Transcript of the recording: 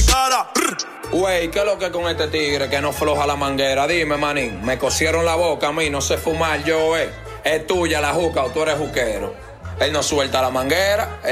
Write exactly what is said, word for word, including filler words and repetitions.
cara. Güey, ¿qué es lo que con este tigre que no floja la manguera? Dime, manín, me cosieron la boca a mí, no sé fumar yo, eh. Es tuya la juca o tú eres juquero. Él no suelta la manguera.